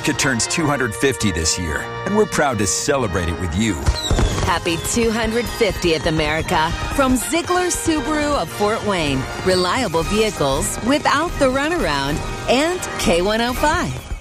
America turns 250 this year, and we're proud to celebrate it with you. Happy 250th, America, from Ziegler Subaru of Fort Wayne. Reliable vehicles without the runaround, and K105.